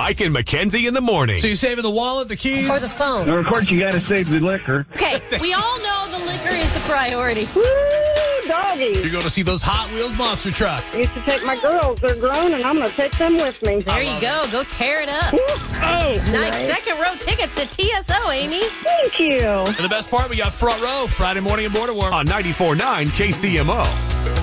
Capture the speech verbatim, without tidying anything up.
Mike and Mackenzie in the morning. So you're saving the wallet, the keys? Or the phone. And of course, you got to save the liquor. Okay, we all know the liquor is the priority. Woo, doggy. You're going to see those Hot Wheels monster trucks. I used to take my girls. They're grown, and I'm going to take them with me. There you go. Go tear it up. Oh, Nice nice. second row tickets to T S O, Amy. Thank you. And the best part, we got front row Friday morning in Border War. On ninety-four point nine K C M O.